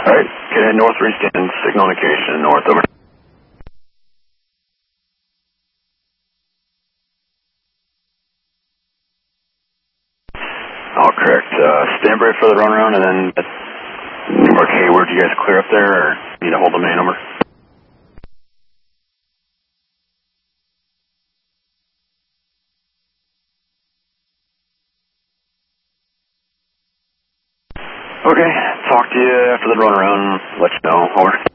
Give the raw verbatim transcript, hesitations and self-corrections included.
Alright, get north rescan, signal indication, north over. All correct. Uh, stand by for the runaround, and then, okay, where'd you guys clear up there, or need to hold the main number? Okay, talk to you after the runaround, let you know, over.